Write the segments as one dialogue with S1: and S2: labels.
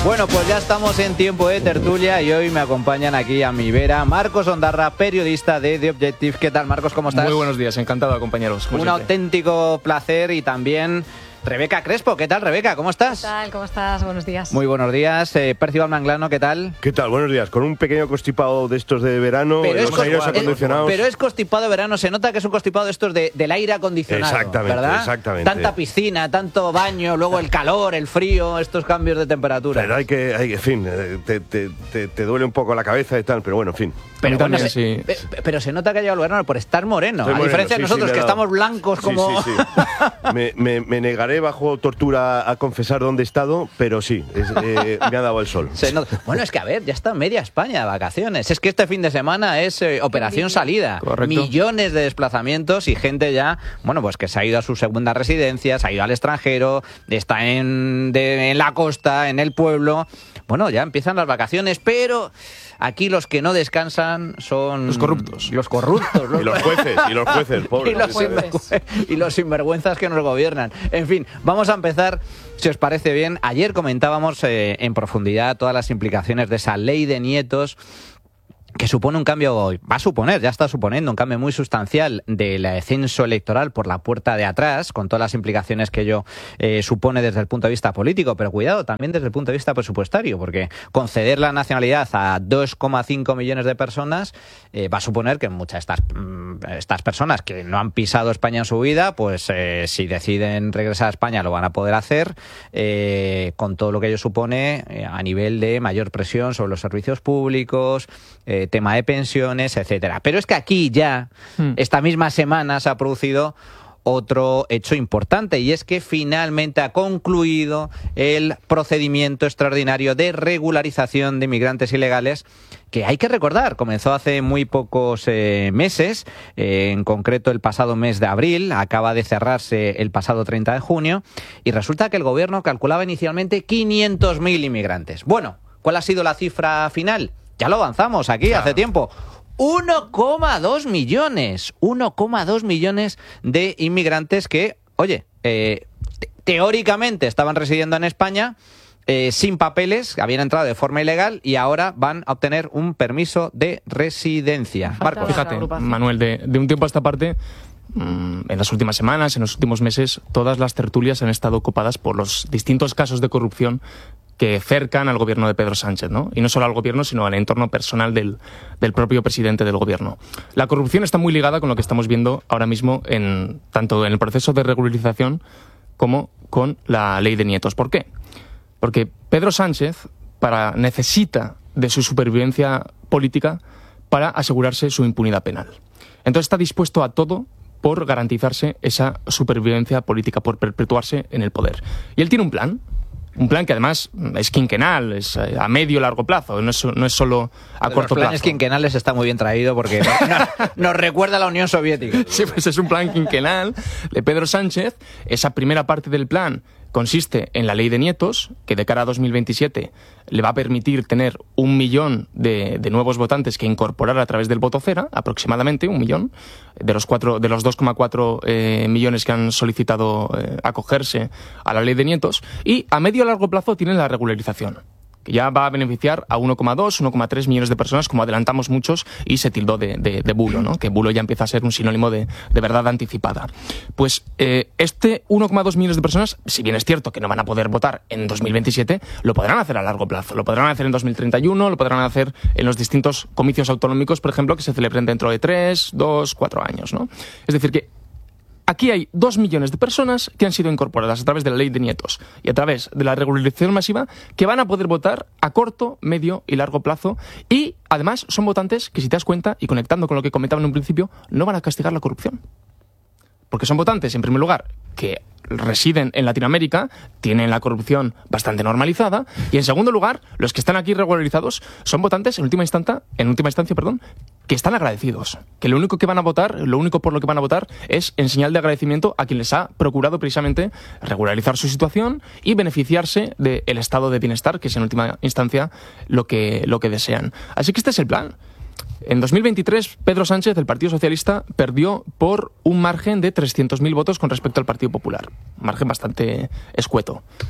S1: Bueno, pues ya estamos en tiempo de tertulia y hoy me acompañan aquí a mi vera Marcos Ondarra, periodista de The Objective. ¿Qué tal, Marcos? ¿Cómo estás?
S2: Muy buenos días, encantado de acompañaros.
S1: Un auténtico placer. Y también Rebeca Crespo. ¿Qué tal, Rebeca? ¿Cómo estás?
S3: ¿Qué tal? ¿Cómo estás? Buenos días.
S1: Muy buenos días. Percival Manglano, ¿qué tal?
S4: ¿Qué tal? Buenos días. Con un pequeño constipado de estos de verano, los aires acondicionados.
S1: Pero es constipado de verano, se nota que es un constipado de estos del aire acondicionado.
S4: Exactamente,
S1: ¿verdad?
S4: exactamente.
S1: Tanta piscina, tanto baño, luego el calor, el frío, estos cambios de temperatura.
S4: Pero en fin, te duele un poco la cabeza y tal, pero bueno, en fin.
S1: Pero,
S2: también,
S1: bueno,
S2: sí.
S1: Pero se nota que ha llegado el verano por estar moreno.
S4: Estoy
S1: a
S4: moreno,
S1: diferencia de nosotros,
S4: me
S1: que
S4: he dado.
S1: estamos blancos como...
S4: Sí. Me negaré bajo tortura a confesar dónde he estado, pero sí, me ha dado el sol.
S1: Bueno, es que a ver, ya está media España de vacaciones. Es que este fin de semana es operación salida.
S2: Correcto.
S1: Millones de desplazamientos y gente ya, bueno, pues que se ha ido a su segunda residencia, se ha ido al extranjero, está en la costa, en el pueblo. Bueno, ya empiezan las vacaciones, pero aquí los que no descansan son...
S2: Los corruptos.
S1: Los corruptos.
S4: Y los jueces, pobres.
S1: Y los sinvergüenzas que nos gobiernan. En fin, vamos a empezar, si os parece bien. Ayer comentábamos en profundidad todas las implicaciones de esa ley de nietos, que supone un cambio, ya está suponiendo un cambio muy sustancial del censo electoral por la puerta de atrás, con todas las implicaciones que ello supone desde el punto de vista político, pero cuidado, también desde el punto de vista presupuestario, porque conceder la nacionalidad a 2,5 millones de personas va a suponer que muchas de estas personas que no han pisado España en su vida, pues si deciden regresar a España lo van a poder hacer, con todo lo que ello supone a nivel de mayor presión sobre los servicios públicos, tema de pensiones, etcétera. Pero es que aquí ya, esta misma semana, se ha producido otro hecho importante, y es que finalmente ha concluido el procedimiento extraordinario de regularización de inmigrantes ilegales, que hay que recordar, comenzó hace muy pocos meses, en concreto el pasado mes de abril, acaba de cerrarse el pasado 30 de junio, y resulta que el gobierno calculaba inicialmente 500.000 inmigrantes. Bueno, ¿cuál ha sido la cifra final? Ya lo avanzamos aquí hace tiempo. 1,2 millones. 1,2 millones de inmigrantes que, oye, teóricamente estaban residiendo en España sin papeles, habían entrado de forma ilegal y ahora van a obtener un permiso de residencia. Marcos.
S2: Fíjate, Manuel, de un tiempo a esta parte, en las últimas semanas, en los últimos meses, todas las tertulias han estado ocupadas por los distintos casos de corrupción que cercan al gobierno de Pedro Sánchez, ¿no? Y no solo al gobierno, sino al entorno personal del propio presidente del gobierno. La corrupción está muy ligada con lo que estamos viendo ahora mismo, tanto en el proceso de regularización como con la ley de nietos. ¿Por qué? Porque Pedro Sánchez necesita de su supervivencia política para asegurarse su impunidad penal. Entonces está dispuesto a todo por garantizarse esa supervivencia política, por perpetuarse en el poder. Y él tiene un plan que además es quinquenal, es a medio y largo plazo, no es solo a corto plazo.
S1: Los planes quinquenales está muy bien traído porque nos recuerda a la Unión Soviética.
S2: Sí, pues es un plan quinquenal de Pedro Sánchez. Esa primera parte del plan consiste en la ley de nietos, que de cara a 2027 le va a permitir tener 1 millón de nuevos votantes que incorporar a través del voto cera, aproximadamente 1 millón, de los 2,4 millones que han solicitado acogerse a la ley de nietos, y a medio y largo plazo tienen la regularización, que ya va a beneficiar a 1,2, 1,3 millones de personas, como adelantamos muchos, y se tildó de bulo, ¿no? Que bulo ya empieza a ser un sinónimo de verdad anticipada. Pues este 1,2 millones de personas, si bien es cierto que no van a poder votar en 2027, lo podrán hacer a largo plazo, lo podrán hacer en 2031, lo podrán hacer en los distintos comicios autonómicos, por ejemplo, que se celebren dentro de 3, 2, 4 años, ¿no? Es decir, que aquí hay 2 millones de personas que han sido incorporadas a través de la ley de nietos y a través de la regularización masiva, que van a poder votar a corto, medio y largo plazo, y además son votantes que, si te das cuenta, y conectando con lo que comentaba en un principio, no van a castigar la corrupción. Porque son votantes, en primer lugar, que residen en Latinoamérica, tienen la corrupción bastante normalizada, y en segundo lugar, los que están aquí regularizados son votantes en última instancia, que están agradecidos, que lo único por lo que van a votar es en señal de agradecimiento a quien les ha procurado precisamente regularizar su situación y beneficiarse del estado de bienestar, que es en última instancia lo que desean. Así que este es el plan. En 2023, Pedro Sánchez, del Partido Socialista, perdió por un margen de 300.000 votos con respecto al Partido Popular. Un margen bastante escueto.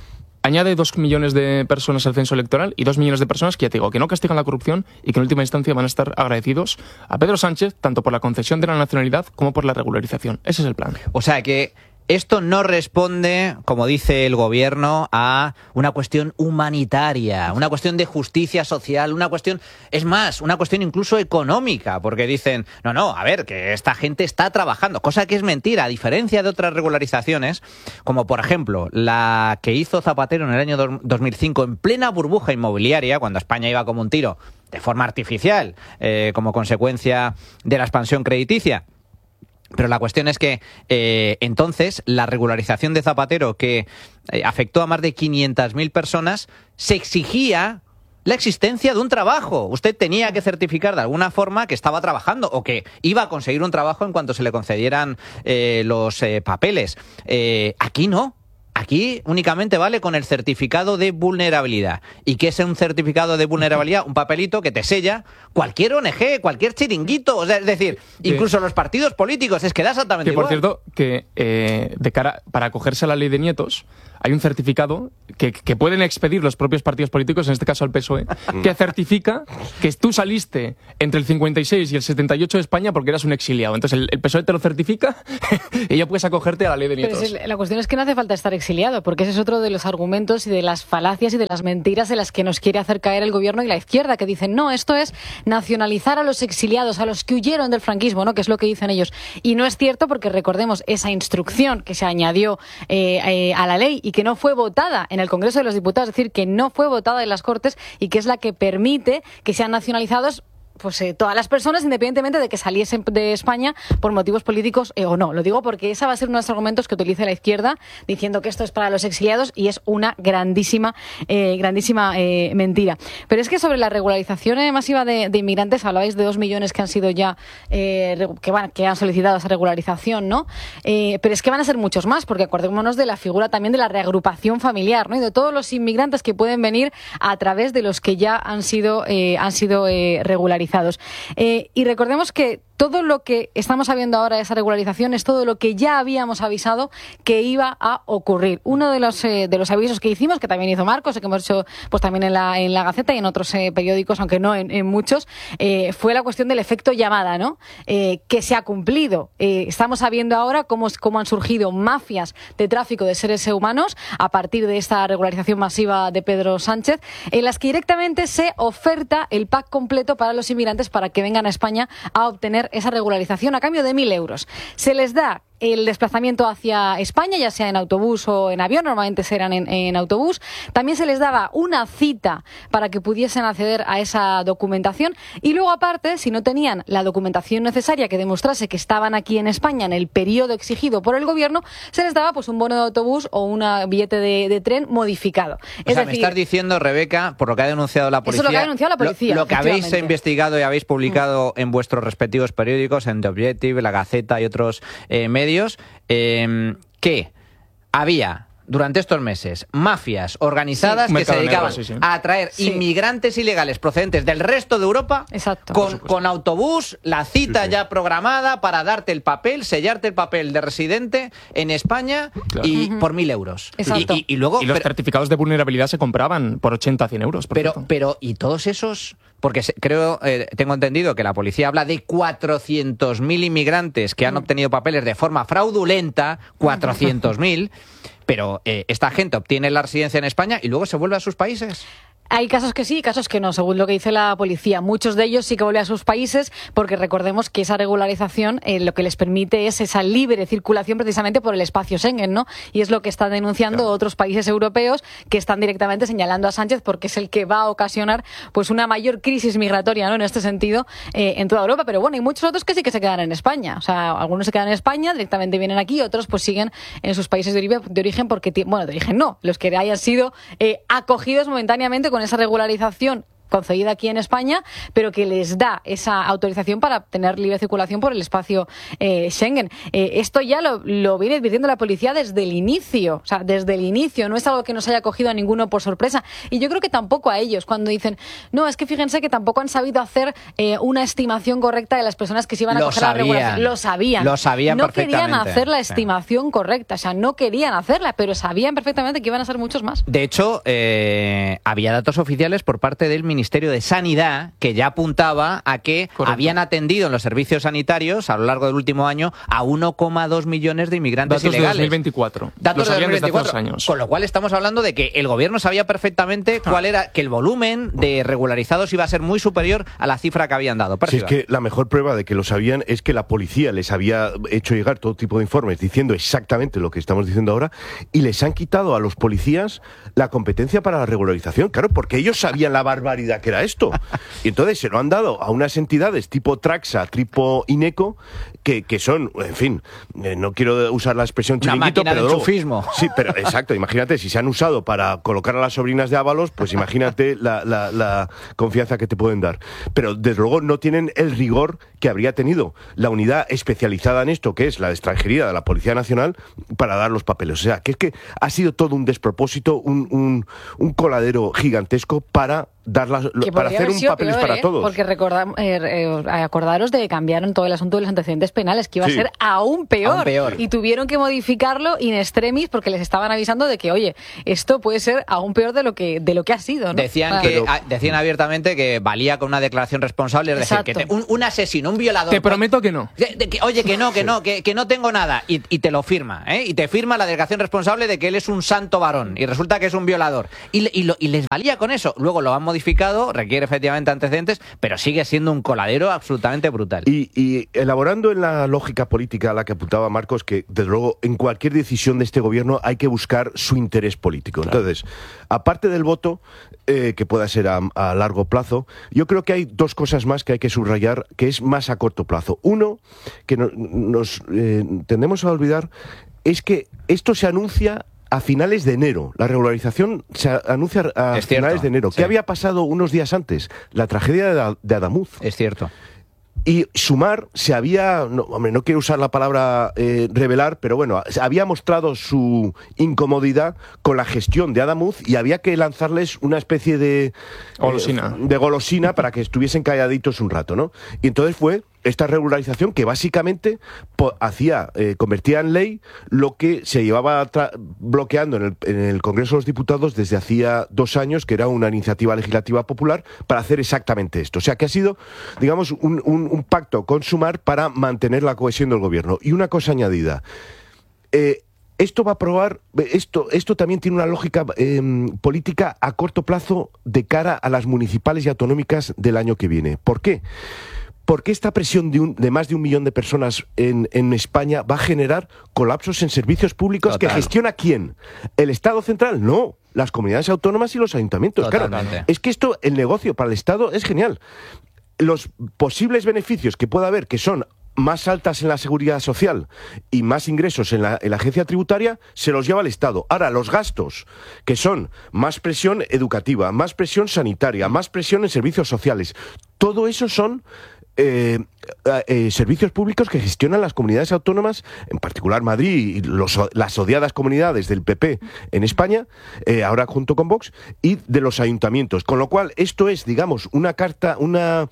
S2: añade 2 millones de personas al censo electoral y 2 millones de personas que, ya te digo, que no castigan la corrupción y que en última instancia van a estar agradecidos a Pedro Sánchez tanto por la concesión de la nacionalidad como por la regularización. Ese es el plan.
S1: O sea que esto no responde, como dice el gobierno, a una cuestión humanitaria, una cuestión de justicia social, una cuestión, es más, una cuestión incluso económica, porque dicen, no, a ver, que esta gente está trabajando, cosa que es mentira, a diferencia de otras regularizaciones, como por ejemplo la que hizo Zapatero en el año 2005 en plena burbuja inmobiliaria, cuando España iba como un tiro, de forma artificial, como consecuencia de la expansión crediticia. Pero la cuestión es que entonces la regularización de Zapatero, que afectó a más de 500.000 personas, se exigía la existencia de un trabajo. Usted tenía que certificar de alguna forma que estaba trabajando o que iba a conseguir un trabajo en cuanto se le concedieran los papeles. Aquí no. Aquí únicamente vale con el certificado de vulnerabilidad. ¿Y qué es un certificado de vulnerabilidad? Un papelito que te sella cualquier ONG, cualquier chiringuito. O sea, es decir, incluso los partidos políticos. Es que da exactamente
S2: igual.
S1: Por
S2: cierto, que de cara para acogerse a la ley de nietos, hay un certificado que pueden expedir los propios partidos políticos, en este caso el PSOE, que certifica que tú saliste entre el 56 y el 78 de España porque eras un exiliado. Entonces el PSOE te lo certifica y ya puedes acogerte a la ley de nietos.
S3: Pero la cuestión es que no hace falta estar exiliado, porque ese es otro de los argumentos y de las falacias y de las mentiras en las que nos quiere hacer caer el gobierno y la izquierda, que dicen, no, esto es nacionalizar a los exiliados, a los que huyeron del franquismo, ¿no? Que es lo que dicen ellos. Y no es cierto, porque recordemos esa instrucción que se añadió a la ley y que no fue votada en el Congreso de los Diputados, es decir, que no fue votada en las Cortes y que es la que permite que sean nacionalizados pues todas las personas, independientemente de que saliesen de España por motivos políticos o no. Lo digo porque esa va a ser uno de los argumentos que utilice la izquierda, diciendo que esto es para los exiliados, y es una grandísima mentira. Pero es que sobre la regularización masiva de inmigrantes, hablabais de 2 millones que han sido ya, que han solicitado esa regularización, ¿no? Pero es que van a ser muchos más, porque acordémonos de la figura también de la reagrupación familiar, ¿no? Y de todos los inmigrantes que pueden venir a través de los que ya han sido regularizados. Y recordemos que todo lo que estamos sabiendo ahora de esa regularización es todo lo que ya habíamos avisado que iba a ocurrir. Uno de los avisos que hicimos, que también hizo Marcos, que hemos hecho pues también en la Gaceta y en otros periódicos, aunque no en muchos, fue la cuestión del efecto llamada, ¿no? Que se ha cumplido. Estamos sabiendo ahora cómo han surgido mafias de tráfico de seres humanos a partir de esta regularización masiva de Pedro Sánchez, en las que directamente se oferta el pack completo para los inmigrantes para que vengan a España a obtener esa regularización a cambio de 1.000 euros. Se les da el desplazamiento hacia España, ya sea en autobús o en avión, normalmente serán en autobús. También se les daba una cita para que pudiesen acceder a esa documentación y luego, aparte, si no tenían la documentación necesaria que demostrase que estaban aquí en España en el periodo exigido por el gobierno, se les daba pues un bono de autobús o un billete de tren modificado.
S1: O sea, me estás diciendo, Rebeca, por lo que ha denunciado la policía,
S3: eso es lo que ha denunciado la policía,
S1: lo que habéis investigado y habéis publicado en vuestros respectivos periódicos, en The Objective, La Gaceta y otros medios, que había durante estos meses mafias organizadas que se dedicaban a atraer inmigrantes ilegales procedentes del resto de Europa.
S3: Exacto.
S1: Con autobús, la cita ya programada para darte el papel, sellarte el papel de residente en España, claro, y por 1.000 euros.
S3: Exacto.
S1: Y luego,
S2: y los certificados de vulnerabilidad se compraban por 80 a 100 euros.
S1: Pero ¿y todos esos? Porque tengo entendido que la policía habla de 400.000 inmigrantes que han obtenido papeles de forma fraudulenta, 400.000, pero esta gente obtiene la residencia en España y luego se vuelve a sus países.
S3: Hay casos que sí y casos que no, según lo que dice la policía. Muchos de ellos sí que vuelven a sus países porque recordemos que esa regularización lo que les permite es esa libre circulación precisamente por el espacio Schengen, ¿no? Y es lo que están denunciando otros países europeos que están directamente señalando a Sánchez porque es el que va a ocasionar pues una mayor crisis migratoria, ¿no? En este sentido, en toda Europa. Pero bueno, hay muchos otros que sí que se quedan en España. O sea, algunos se quedan en España, directamente vienen aquí, otros pues siguen en sus países de origen porque, bueno, de origen no, los que hayan sido acogidos momentáneamente con esa regularización concedida aquí en España, pero que les da esa autorización para tener libre circulación por el espacio Schengen. Esto ya lo viene advirtiendo la policía desde el inicio, o sea, desde el inicio, no es algo que nos haya cogido a ninguno por sorpresa. Y yo creo que tampoco a ellos, cuando dicen, no, es que fíjense que tampoco han sabido hacer una estimación correcta de las personas que se iban a coger la regulación. Lo sabían
S1: No
S3: querían hacer la estimación correcta, o sea, no querían hacerla, pero sabían perfectamente que iban a ser muchos más.
S1: De hecho, había datos oficiales por parte del Ministerio de Sanidad que ya apuntaba a que habían atendido en los servicios sanitarios a lo largo del último año a 1,2 millones de inmigrantes
S2: datos
S1: ilegales.
S2: De 2024.
S1: Datos de 2024.
S2: Desde hace 2 años.
S1: Con lo cual estamos hablando de que el gobierno sabía perfectamente cuál era, que el volumen de regularizados iba a ser muy superior a la cifra que habían dado.
S4: Si es que la mejor prueba de que lo sabían es que la policía les había hecho llegar todo tipo de informes diciendo exactamente lo que estamos diciendo ahora, y les han quitado a los policías la competencia para la regularización. Claro, porque ellos sabían la barbaridad que era esto. Y entonces se lo han dado a unas entidades tipo Traxa, tipo INECO, que son, en fin, no quiero usar la expresión chiringuito, pero
S1: de enchufismo.
S4: Sí, pero exacto, imagínate, si se han usado para colocar a las sobrinas de Ábalos, pues imagínate la confianza que te pueden dar. Pero desde luego no tienen el rigor que habría tenido la unidad especializada en esto, que es la de extranjería de la Policía Nacional, para dar los papeles. O sea, que es que ha sido todo un despropósito, un coladero gigantesco para para hacer un papeles para todos.
S3: Porque acordaros de que cambiaron todo el asunto de los antecedentes penales, que iba a ser aún peor. Y tuvieron que modificarlo in extremis porque les estaban avisando de que, oye, esto puede ser aún peor de lo que ha sido, ¿no?
S1: Decían abiertamente que valía con una declaración responsable, es decir, que un asesino, un violador...
S2: Te prometo que no.
S1: Oye, que no tengo nada. Y te lo firma, ¿eh? Y te firma la declaración responsable de que él es un santo varón y resulta que es un violador. Y les valía con eso. Luego lo han modificado, requiere efectivamente antecedentes, pero sigue siendo un coladero absolutamente brutal.
S4: Y elaborando en la lógica política a la que apuntaba Marcos, que desde luego en cualquier decisión de este gobierno hay que buscar su interés político. Claro. Entonces, aparte del voto, que pueda ser a largo plazo, yo creo que hay dos cosas más que hay que subrayar, que es más a corto plazo. Uno, que nos tendemos a olvidar, es que esto se anuncia a finales de enero. La regularización se anuncia a finales de enero. Sí. ¿Qué había pasado unos días antes? La tragedia de Adamuz.
S1: Es cierto.
S4: Y Sumar se había, no quiero usar la palabra revelar, pero bueno, había mostrado su incomodidad con la gestión de Adamuz y había que lanzarles una especie de golosina para que estuviesen calladitos un rato, ¿no? Y entonces fue esta regularización que básicamente convertía en ley lo que se llevaba bloqueando en el Congreso de los Diputados desde hacía 2 años, que era una iniciativa legislativa popular para hacer exactamente esto. O sea, que ha sido, digamos, un pacto con Sumar para mantener la cohesión del gobierno. Y una cosa añadida. Esto va a probar, esto también tiene una lógica política a corto plazo de cara a las municipales y autonómicas del año que viene. ¿Por qué? Porque esta presión de más de 1 millón de personas en España va a generar colapsos en servicios públicos. Total. ¿Que gestiona quién? ¿El Estado central? No, las comunidades autónomas y los ayuntamientos. Totalmente. Claro, es que el negocio para el Estado es genial. Los posibles beneficios que pueda haber, que son más altas en la seguridad social y más ingresos en la agencia tributaria, se los lleva el Estado. Ahora, los gastos, que son más presión educativa, más presión sanitaria, más presión en servicios sociales, todo eso son servicios públicos que gestionan las comunidades autónomas, en particular Madrid y las odiadas comunidades del PP en España, ahora junto con Vox, y de los ayuntamientos. Con lo cual, esto es, digamos, una carta, una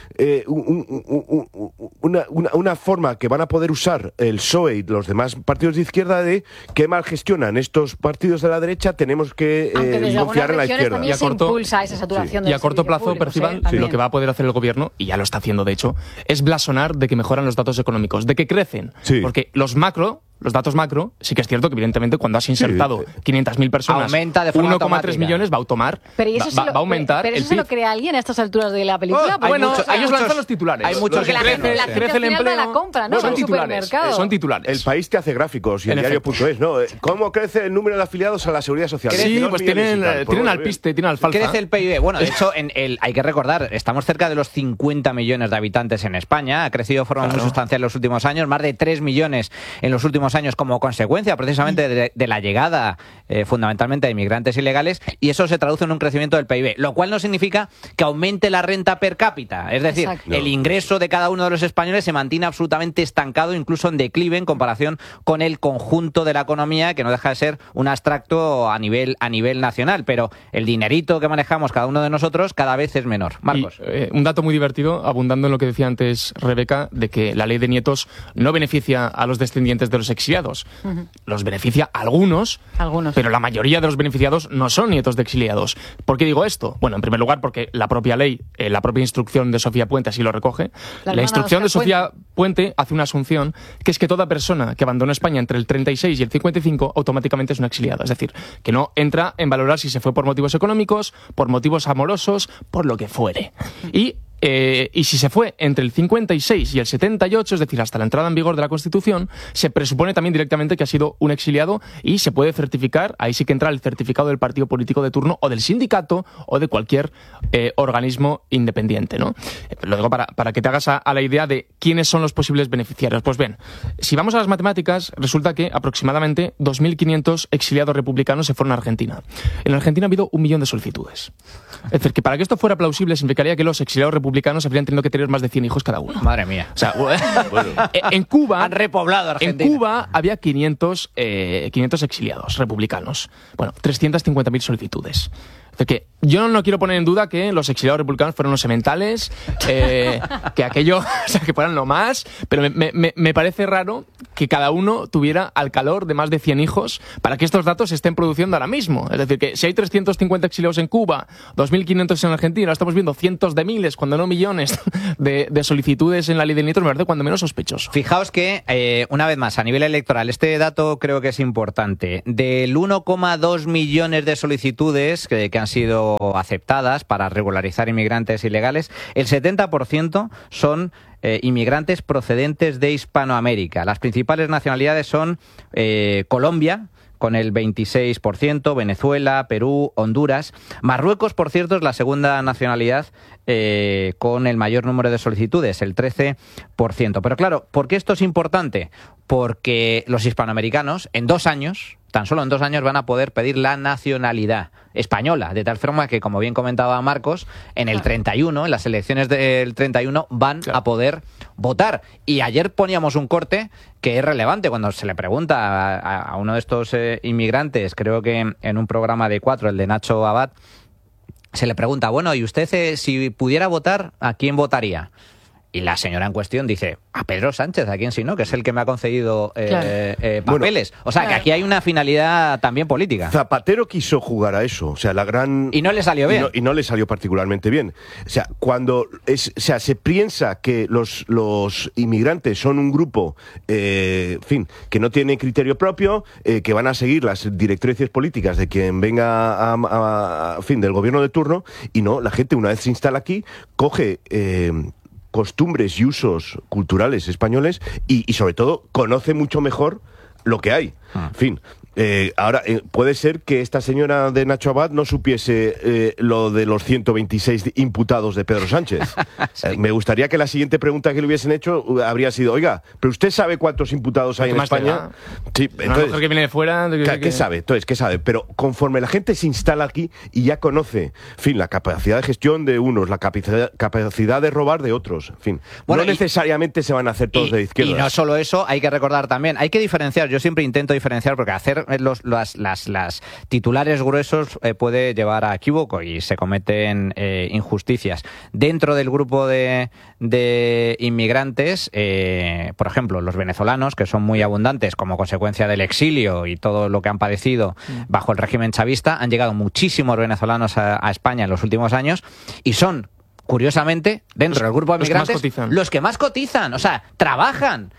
S4: forma que van a poder usar el PSOE y los demás partidos de izquierda de qué mal gestionan estos partidos de la derecha, tenemos que confiar en la izquierda.
S2: Y a corto plazo, Percival, lo que va a poder hacer el gobierno, y ya lo está haciendo de hecho, es blasonar de que mejoran los datos económicos, de que crecen. Sí. Porque los datos macro, sí que es cierto que evidentemente cuando has insertado 500.000 personas, 1,3 millones va a aumentar.
S3: ¿Pero eso se lo cree alguien a estas alturas de la película?
S2: Ellos lanzan los titulares.
S3: Hay muchos que crece el empleo. La compra, ¿no?
S2: Son titulares. Son titulares.
S4: El País te hace gráficos y el diario.es, ¿no? ¿Cómo crece el número de afiliados a la Seguridad Social?
S2: Sí, pues tienen alpiste, tienen alfalfa.
S1: Crece el PIB. Bueno, de hecho, hay que recordar, estamos cerca de los 50 millones de habitantes en España. Ha crecido de forma muy sustancial en los últimos años, más de 3 millones en los últimos últimos años como consecuencia precisamente de la llegada fundamentalmente de inmigrantes ilegales, y eso se traduce en un crecimiento del PIB, lo cual no significa que aumente la renta per cápita. Es decir, el ingreso de cada uno de los españoles se mantiene absolutamente estancado, incluso en declive en comparación con el conjunto de la economía, que no deja de ser un abstracto a nivel nacional, pero el dinerito que manejamos cada uno de nosotros cada vez es menor. Marcos.
S2: Y, un dato muy divertido, abundando en lo que decía antes Rebeca, de que la ley de nietos no beneficia a los descendientes de los exiliados. Los beneficia a algunos, pero la mayoría de los beneficiados no son nietos de exiliados. ¿Por qué digo esto? Bueno, en primer lugar, porque la propia ley, la propia instrucción de Sofía Puente así lo recoge. La instrucción de Sofía Puente hace una asunción, que es que toda persona que abandonó España entre el 36 y el 55 automáticamente es un exiliado. Es decir, que no entra en valorar si se fue por motivos económicos, por motivos amorosos, por lo que fuere. Y si se fue entre el 56 y el 78, es decir, hasta la entrada en vigor de la Constitución, se presupone también directamente que ha sido un exiliado y se puede certificar, ahí sí que entra el certificado del partido político de turno o del sindicato o de cualquier organismo independiente, ¿no? Lo digo para que te hagas a la idea de quiénes son los posibles beneficiarios. Pues bien, si vamos a las matemáticas, resulta que aproximadamente 2.500 exiliados republicanos se fueron a Argentina. En Argentina ha habido 1 millón de solicitudes. Es decir, que para que esto fuera plausible significaría que los exiliados republicanos habrían tenido que tener más de 100 hijos cada uno.
S1: Madre mía.
S2: O sea, en Cuba...
S1: Han repoblado Argentina.
S2: En Cuba había 500 exiliados republicanos. Bueno, 350.000 solicitudes. Es decir, que yo no quiero poner en duda que los exiliados republicanos fueron los sementales, que aquello, o sea, que fueran lo más, pero me parece raro que cada uno tuviera al calor de más de 100 hijos para que estos datos se estén produciendo ahora mismo. Es decir, que si hay 350 exiliados en Cuba, 2.500 en Argentina, ahora estamos viendo cientos de miles, cuando no millones, de solicitudes en la ley de nietos, me parece cuando menos sospechoso.
S1: Fijaos que, una vez más, a nivel electoral, este dato creo que es importante. Del 1,2 millones de solicitudes que han sido aceptadas para regularizar inmigrantes ilegales, el 70% son inmigrantes procedentes de Hispanoamérica. Las principales nacionalidades son Colombia, con el 26%, Venezuela, Perú, Honduras. Marruecos, por cierto, es la segunda nacionalidad con el mayor número de solicitudes, el 13%. Pero claro, ¿por qué esto es importante? Porque los hispanoamericanos, en 2 años, tan solo en 2 años, van a poder pedir la nacionalidad española, de tal forma que, como bien comentaba Marcos, en el 31, en las elecciones del 31, van a poder votar. Y ayer poníamos un corte que es relevante cuando se le pregunta a uno de estos inmigrantes, creo que en un programa de 4, el de Nacho Abad, se le pregunta, bueno, ¿y usted si pudiera votar, a quién votaría? Y la señora en cuestión dice, a Pedro Sánchez, ¿a quién si no? Que es el que me ha concedido papeles. Bueno, o sea, que aquí hay una finalidad también política.
S4: Zapatero quiso jugar a eso. O sea, la gran...
S1: Y no le salió bien.
S4: Y no le salió particularmente bien. O sea, se piensa que los inmigrantes son un grupo, en fin, que no tiene criterio propio, que van a seguir las directrices políticas de quien venga del gobierno de turno, y no, la gente una vez se instala aquí, coge... costumbres y usos culturales españoles y sobre todo conoce mucho mejor lo que hay. En fin, ahora puede ser que esta señora de Nacho Abad no supiese lo de los 126 imputados de Pedro Sánchez. Sí. Me gustaría que la siguiente pregunta que le hubiesen hecho habría sido, oiga, ¿pero usted sabe cuántos imputados hay en España? Sí,
S2: entonces, que viene de fuera,
S4: ¿qué sabe? Entonces, ¿qué sabe? Pero conforme la gente se instala aquí y ya conoce, en fin, la capacidad de gestión de unos, la capacidad de robar de otros, en fin, bueno, no necesariamente se van a hacer todos de izquierda.
S1: Y no solo eso, hay que recordar también, hay que diferenciar, yo siempre intento diferenciar, porque hacer las titulares gruesos puede llevar a equívoco y se cometen injusticias. Dentro del grupo de inmigrantes, por ejemplo, los venezolanos, que son muy abundantes como consecuencia del exilio y todo lo que han padecido bajo el régimen chavista, han llegado muchísimos venezolanos a España en los últimos años y son, curiosamente, dentro del grupo de migrantes, los que más cotizan, o sea, trabajan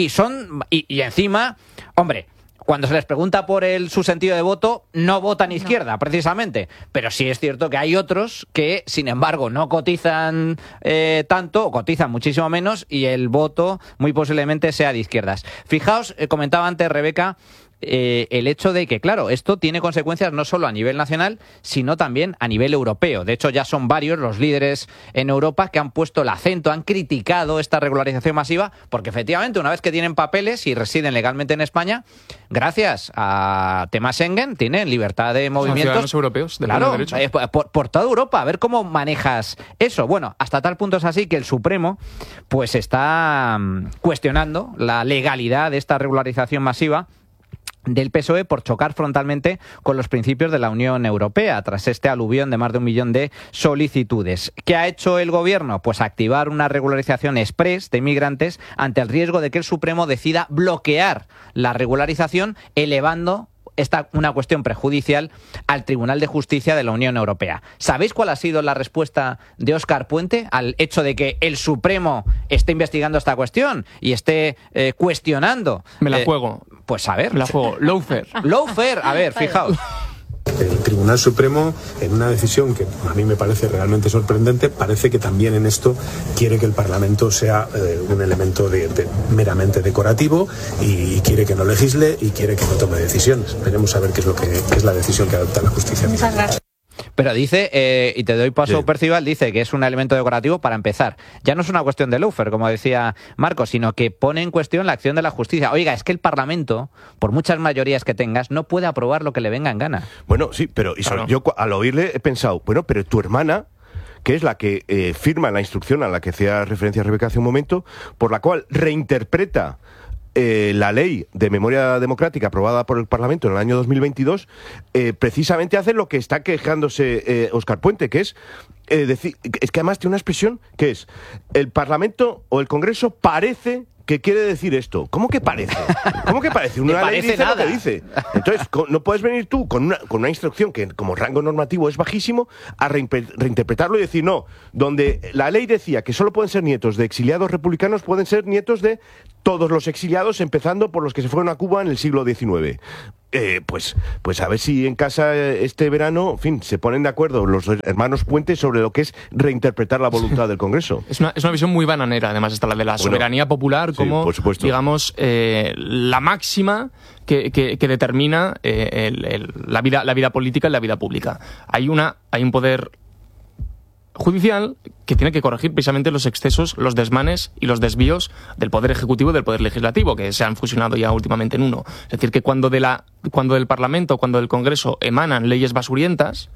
S1: y encima, hombre, cuando se les pregunta por su sentido de voto, no votan izquierda, precisamente. Pero sí es cierto que hay otros que, sin embargo, no cotizan tanto, o cotizan muchísimo menos, y el voto muy posiblemente sea de izquierdas. Fijaos, comentaba antes Rebeca, el hecho de que, claro, esto tiene consecuencias no solo a nivel nacional, sino también a nivel europeo. De hecho, ya son varios los líderes en Europa que han puesto el acento, han criticado esta regularización masiva, porque efectivamente, una vez que tienen papeles y residen legalmente en España, gracias a tema Schengen, tienen libertad de movimientos.
S2: Ciudadanos europeos, de pleno derecho.
S1: Por toda Europa, a ver cómo manejas eso. Bueno, hasta tal punto es así que el Supremo pues está cuestionando la legalidad de esta regularización masiva del PSOE por chocar frontalmente con los principios de la Unión Europea tras este aluvión de más de 1 millón de solicitudes. ¿Qué ha hecho el gobierno? Pues activar una regularización exprés de inmigrantes ante el riesgo de que el Supremo decida bloquear la regularización, elevando una cuestión prejudicial al Tribunal de Justicia de la Unión Europea. ¿Sabéis cuál ha sido la respuesta de Óscar Puente al hecho de que el Supremo esté investigando esta cuestión y esté cuestionando?
S2: Me la juego.
S1: Pues a ver.
S2: Me la juego. Lawfare.
S1: Lawfare. A ver, fijaos.
S5: El Tribunal Supremo, en una decisión que a mí me parece realmente sorprendente, parece que también en esto quiere que el Parlamento sea un elemento meramente decorativo y quiere que no legisle y quiere que no tome decisiones. Veremos a ver qué es la decisión que adopta la justicia.
S3: Muchas gracias.
S1: Pero dice, y te doy paso,
S4: Sí.
S1: Percival, dice que es un elemento decorativo para empezar. Ya no es una cuestión de lawfare, como decía Marcos, sino que pone en cuestión la acción de la justicia. Oiga, es que el Parlamento, por muchas mayorías que tengas, no puede aprobar lo que le venga en gana.
S4: Bueno, sí, pero
S2: Claro.
S4: yo al oírle he pensado, bueno, pero tu hermana, que es la que firma la instrucción a la que hacía referencia Rebeca hace un momento, por la cual reinterpreta la ley de memoria democrática aprobada por el Parlamento en el año 2022, precisamente hace lo que está quejándose Óscar Puente, que es decir, es que además tiene una expresión que es: el Parlamento o el Congreso parece que quiere decir esto. ¿Cómo que parece? ¿Cómo que parece?
S1: Ni
S4: Una ley
S1: parece
S4: dice
S1: nada.
S4: lo que dice. Entonces, no puedes venir tú con una instrucción que como rango normativo es bajísimo a reinterpretarlo y decir, no, donde la ley decía que solo pueden ser nietos de exiliados republicanos, pueden ser nietos de todos los exiliados, empezando por los que se fueron a Cuba en el siglo XIX. Pues a ver si en casa este verano, en fin, se ponen de acuerdo los hermanos Puente sobre lo que es reinterpretar la voluntad del Congreso.
S2: Es una visión muy bananera, además, está la de la soberanía popular
S4: sí,
S2: como,
S4: por supuesto.
S2: digamos, la máxima que determina la vida política y la vida pública. Hay un poder judicial que tiene que corregir precisamente los excesos, los desmanes y los desvíos del Poder Ejecutivo y del Poder Legislativo, que se han fusionado ya últimamente en uno. Es decir, que cuando del Parlamento, cuando del Congreso emanan leyes basurientas,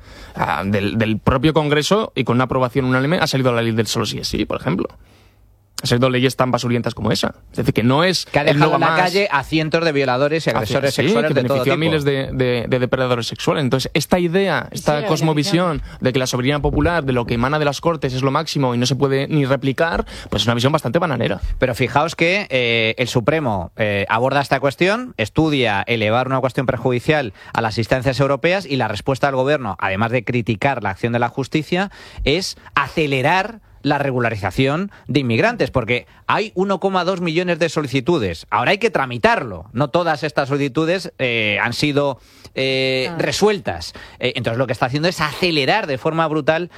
S2: del propio Congreso, y con una aprobación unánime, ha salido la ley del solo sí es sí, por ejemplo. Ha salido leyes tan basurientas como esa. Es decir, que no es...
S1: Que ha dejado en la calle a cientos de violadores y agresores sexuales
S2: que
S1: de todo
S2: benefició
S1: tipo.
S2: a miles de depredadores sexuales. Entonces, esta idea, esta
S3: Sí,
S2: cosmovisión de que la soberanía popular, de lo que emana de las Cortes, es lo máximo y no se puede ni replicar, pues es una visión bastante bananera.
S1: Pero fijaos que el Supremo aborda esta cuestión, estudia elevar una cuestión perjudicial a las instancias europeas y la respuesta del gobierno, además de criticar la acción de la justicia, es acelerar la regularización de inmigrantes, porque hay 1,2 millones de solicitudes. Ahora hay que tramitarlo. No todas estas solicitudes han sido resueltas. Entonces lo que está haciendo es acelerar de forma brutal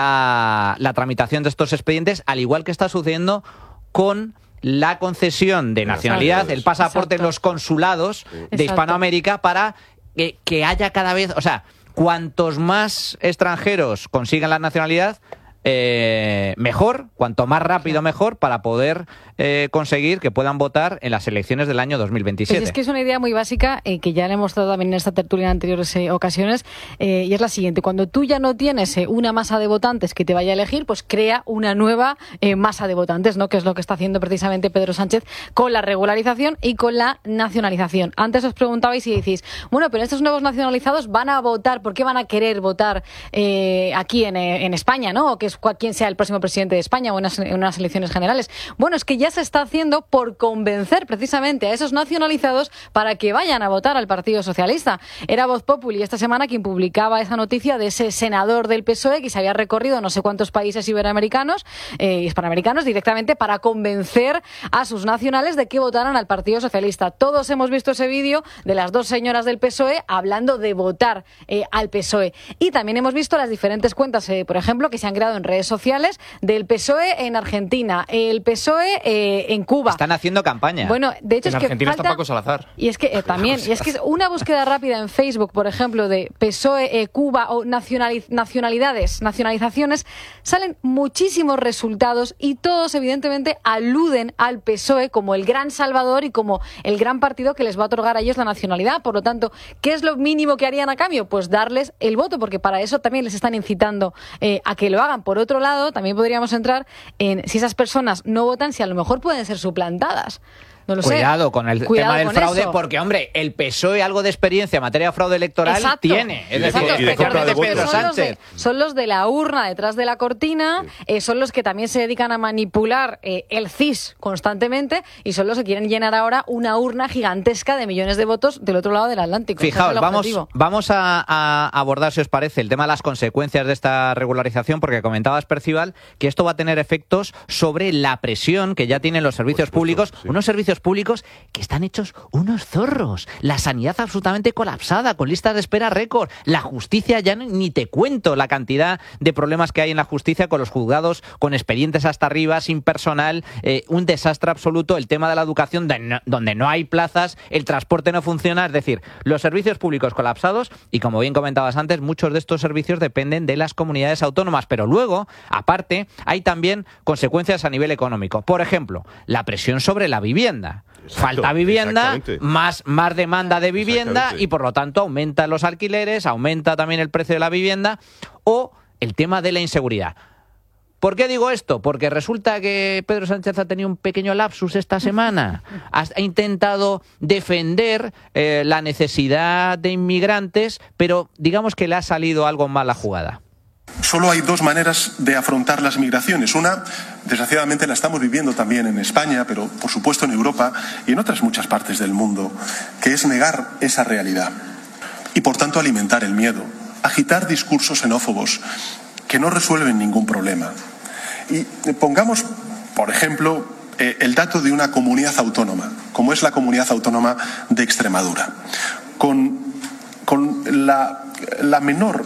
S1: la tramitación de estos expedientes, al igual que está sucediendo con la concesión de nacionalidad, el pasaporte en
S3: Exacto.
S1: los consulados de
S3: Exacto.
S1: Hispanoamérica para que haya cada vez... O sea, cuantos más extranjeros consigan la nacionalidad, mejor, cuanto más rápido mejor, para poder conseguir que puedan votar en las elecciones del año 2027.
S3: Pues es que es una idea muy básica que ya le hemos dado también en esta tertulia en anteriores ocasiones, y es la siguiente: cuando tú ya no tienes una masa de votantes que te vaya a elegir, pues crea una nueva masa de votantes, ¿no? Que es lo que está haciendo precisamente Pedro Sánchez con la regularización y con la nacionalización. Antes os preguntabais y decís, bueno, pero estos nuevos nacionalizados van a votar, ¿por qué van a querer votar aquí en España, ¿no? O que es quien sea el próximo presidente de España o en unas elecciones generales. Bueno, es que ya se está haciendo por convencer precisamente a esos nacionalizados para que vayan a votar al Partido Socialista. Era Voz Populi esta semana quien publicaba esa noticia de ese senador del PSOE que se había recorrido no sé cuántos países iberoamericanos, hispanoamericanos, directamente para convencer a sus nacionales de que votaran al Partido Socialista. Todos hemos visto ese vídeo de las dos señoras del PSOE hablando de votar al PSOE. Y también hemos visto las diferentes cuentas, por ejemplo, que se han creado en redes sociales del PSOE en Argentina, el PSOE en Cuba.
S1: Están haciendo campaña.
S3: Bueno, de hecho
S2: en
S3: es que
S2: Argentina
S3: falta...
S2: está Paco Salazar.
S3: Y es que también, y es que una búsqueda rápida en Facebook, por ejemplo, de PSOE, Cuba o nacionalizaciones, salen muchísimos resultados y todos evidentemente aluden al PSOE como el gran salvador y como el gran partido que les va a otorgar a ellos la nacionalidad. Por lo tanto, ¿qué es lo mínimo que harían a cambio? Pues darles el voto, porque para eso también les están incitando a que lo hagan. Por otro lado, también podríamos entrar en si esas personas no votan, si a lo mejor pueden ser suplantadas. No lo
S1: Cuidado
S3: sé.
S1: con el
S3: Cuidado
S1: tema del
S3: con
S1: fraude,
S3: eso.
S1: porque, hombre, el PSOE algo de experiencia en materia de fraude electoral
S3: Exacto.
S1: tiene. Es decir,
S3: Exacto.
S4: y de compra de
S1: especialmente Pedro
S4: votos.
S1: Sánchez.
S3: Son los de la urna detrás de la cortina, son los que también se dedican a manipular el CIS constantemente y son los que quieren llenar ahora una urna gigantesca de millones de votos del otro lado del Atlántico.
S1: Fijaos,
S3: Ese es el objetivo.
S1: vamos a abordar, si os parece, el tema de las consecuencias de esta regularización, porque comentabas, Percival, que esto va a tener efectos sobre la presión que ya tienen los servicios públicos,
S4: sí.
S1: unos servicios públicos que están hechos unos zorros, la sanidad absolutamente colapsada, con listas de espera récord, la justicia ya ni te cuento la cantidad de problemas que hay en la justicia, con los juzgados, con expedientes hasta arriba, sin personal, un desastre absoluto, el tema de la educación donde no hay plazas, el transporte no funciona, es decir, los servicios públicos colapsados y, como bien comentabas antes, muchos de estos servicios dependen de las comunidades autónomas, pero luego, aparte, hay también consecuencias a nivel económico. Por ejemplo, la presión sobre la vivienda.
S4: Exacto,
S1: Falta vivienda,
S4: exactamente.
S1: más demanda de vivienda
S4: Exactamente.
S1: y, por lo tanto, aumentan los alquileres, aumenta también el precio de la vivienda, o el tema de la inseguridad. ¿Por qué digo esto? Porque resulta que Pedro Sánchez ha tenido un pequeño lapsus esta semana. Ha intentado defender la necesidad de inmigrantes, pero digamos que le ha salido algo mal la jugada.
S6: Solo hay dos maneras de afrontar las migraciones. Una, desgraciadamente, la estamos viviendo también en España, pero por supuesto en Europa y en otras muchas partes del mundo, que es negar esa realidad y, por tanto, alimentar el miedo, agitar discursos xenófobos que no resuelven ningún problema. Y pongamos, por ejemplo, el dato de una comunidad autónoma, como es la comunidad autónoma de Extremadura, con el menor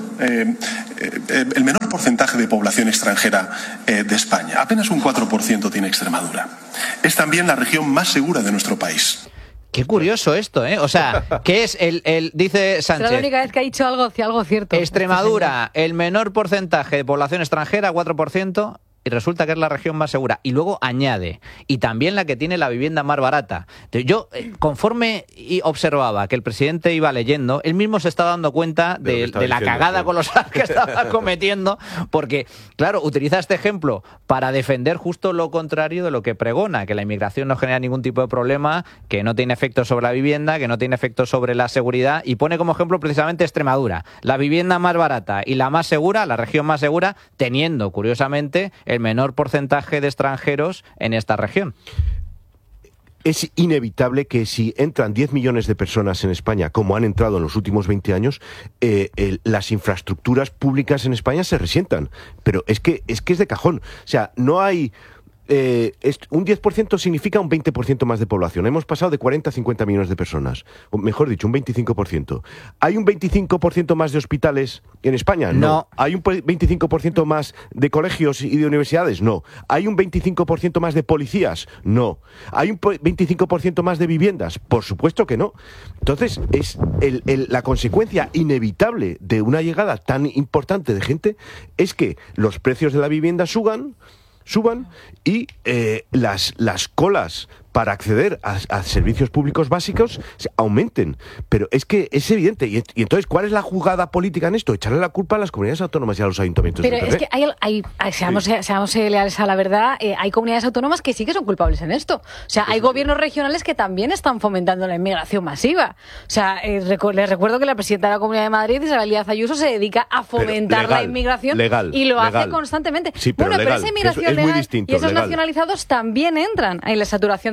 S6: porcentaje de población extranjera de España. Apenas un 4% tiene Extremadura. Es también la región más segura de nuestro país.
S1: Qué curioso esto, ¿eh? O sea, ¿qué es dice Sánchez?
S3: Será la única vez que ha dicho algo cierto.
S1: Extremadura, el menor porcentaje de población extranjera, 4%, y resulta que es la región más segura. Y luego añade, y también la que tiene la vivienda más barata. Yo, conforme observaba que el presidente iba leyendo, él mismo se estaba dando cuenta de la cagada colosal que estaba cometiendo, porque, claro, utiliza este ejemplo para defender justo lo contrario de lo que pregona, que la inmigración no genera ningún tipo de problema, que no tiene efecto sobre la vivienda, que no tiene efecto sobre la seguridad, y pone como ejemplo precisamente Extremadura, la vivienda más barata y la más segura, la región más segura, teniendo, curiosamente, el menor porcentaje de extranjeros en esta región.
S4: Es inevitable que si entran 10 millones de personas en España, como han entrado en los últimos 20 años, las infraestructuras públicas en España se resientan. Pero es que es de cajón. O sea, no hay... un 10% significa un 20% más de población. Hemos pasado de 40 a 50 millones de personas. O mejor dicho, un 25%. ¿Hay un 25% más de hospitales en España?
S1: No.
S4: ¿Hay un 25% más de colegios y de universidades? No. ¿Hay un 25% más de policías? No. ¿Hay un 25% más de viviendas? Por supuesto que no. Entonces, es la consecuencia inevitable de una llegada tan importante de gente es que los precios de la vivienda suban y las colas para acceder a servicios públicos básicos aumenten. Pero es que es evidente. Y entonces, ¿cuál es la jugada política en esto? Echarle la culpa a las comunidades autónomas y a los ayuntamientos.
S3: Pero es que seamos leales a la verdad, hay comunidades autónomas que sí que son culpables en esto. O sea, hay gobiernos regionales que también están fomentando la inmigración masiva. O sea, les recuerdo que la presidenta de la Comunidad de Madrid, Isabel Díaz Ayuso, se dedica a fomentar la inmigración
S4: y
S3: lo hace constantemente.
S4: Sí, pero
S3: bueno,
S4: legal,
S3: pero esa inmigración
S4: es muy
S3: legal
S4: distinto,
S3: y esos
S4: legal.
S3: nacionalizados también entran en la saturación de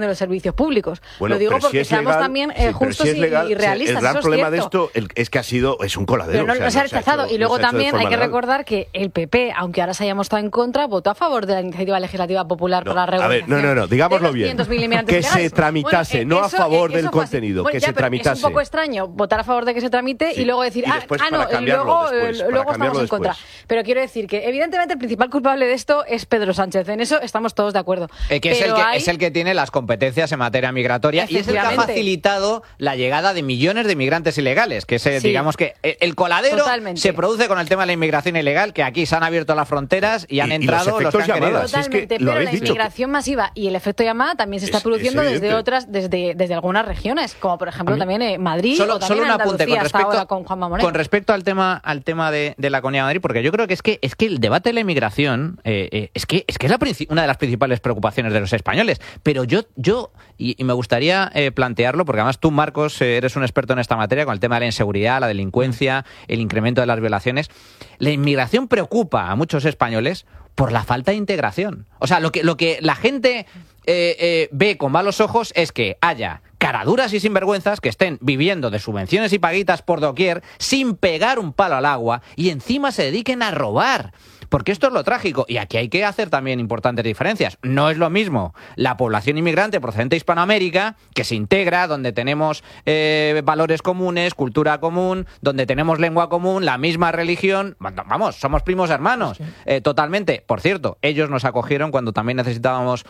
S3: los servicios públicos.
S4: Bueno,
S3: lo digo
S4: pero si
S3: porque
S4: es
S3: seamos
S4: legal,
S3: también
S4: sí, pero
S3: justos
S4: si es legal,
S3: y realistas.
S4: El gran
S3: eso es
S4: problema de
S3: cierto.
S4: esto es que es un coladero.
S3: Pero no se ha rechazado. Y luego también hay que
S4: recordar
S3: recordar que el PP, aunque ahora se haya mostrado en contra, votó a favor de la iniciativa legislativa popular por la regulación.
S4: A ver, no, digámoslo bien. Que se tramitase, no a favor del contenido, que se tramitase.
S3: Es un poco extraño votar a favor de que se tramite y luego decir, luego estamos en contra. Pero quiero decir que, evidentemente, el principal culpable de esto es Pedro Sánchez. En eso estamos todos de acuerdo.
S1: Es el que tiene las competencias en materia migratoria y es el que ha facilitado la llegada de millones de inmigrantes ilegales. Que digamos que el coladero se produce con el tema de la inmigración ilegal, que aquí se han abierto las fronteras y han entrado los que han querido.
S3: Totalmente, pero la inmigración masiva y el efecto llamada también se está produciendo desde algunas regiones, como por ejemplo también Madrid o también
S1: un apunte
S3: Andalucía hasta ahora con Juanma Moreno.
S1: Con respecto al tema de la Comunidad de Madrid, porque yo creo que es que el debate de la inmigración es una de las principales preocupaciones de los españoles. Pero yo me gustaría plantearlo, porque además tú, Marcos, eres un experto en esta materia, con el tema de la inseguridad, la delincuencia, el incremento de las violaciones. La inmigración preocupa a muchos españoles por la falta de integración. O sea, lo que la gente ve con malos ojos es que haya caraduras y sinvergüenzas que estén viviendo de subvenciones y paguitas por doquier sin pegar un palo al agua y encima se dediquen a robar. Porque esto es lo trágico. Y aquí hay que hacer también importantes diferencias. No es lo mismo la población inmigrante procedente de Hispanoamérica, que se integra, donde tenemos valores comunes, cultura común, donde tenemos lengua común, la misma religión. Vamos, somos primos hermanos. Totalmente. Por cierto, ellos nos acogieron cuando también necesitábamos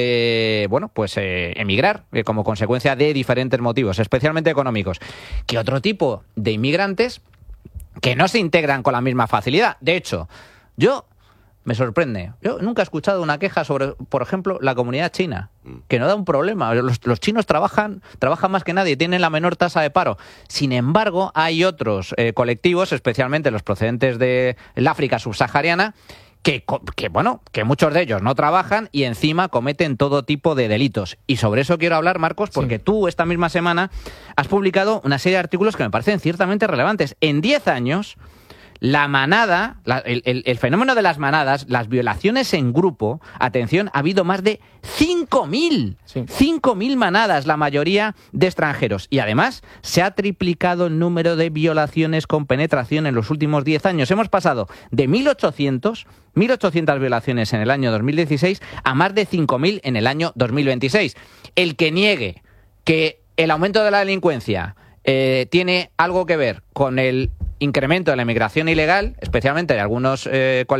S1: emigrar, como consecuencia de diferentes motivos, especialmente económicos. Que otro tipo de inmigrantes que no se integran con la misma facilidad. De hecho, me sorprende. Yo nunca he escuchado una queja sobre, por ejemplo, la comunidad china, que no da un problema. Los chinos trabajan más que nadie, tienen la menor tasa de paro. Sin embargo, hay otros colectivos, especialmente los procedentes del África subsahariana, que muchos de ellos no trabajan y encima cometen todo tipo de delitos. Y sobre eso quiero hablar, Marcos, porque tú esta misma semana has publicado una serie de artículos que me parecen ciertamente relevantes. En 10 años... la manada, el fenómeno de las manadas, las violaciones en grupo, atención, ha habido más de 5.000. Sí. 5.000 manadas, la mayoría de extranjeros. Y además se ha triplicado el número de violaciones con penetración en los últimos 10 años. Hemos pasado de 1.800 violaciones en el año 2016 a más de 5.000 en el año 2026. El que niegue que el aumento de la delincuencia tiene algo que ver con el incremento de la inmigración ilegal, especialmente de algunos colectivos